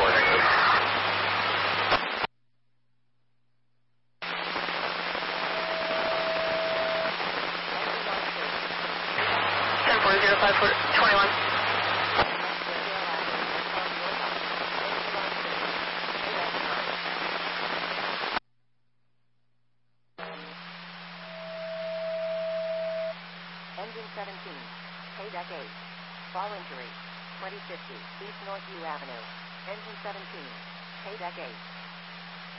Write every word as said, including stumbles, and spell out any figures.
four, thank you. ten four zero five four twenty-one. Engine seventeen, Paydeck eight. Fall injury, twenty fifty East Northview Avenue. Engine seventeen, Paydeck eight.